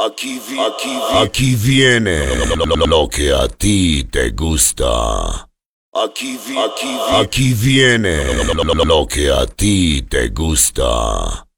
Aquí viene lo que a ti te gusta. Aquí viene lo que a ti te gusta.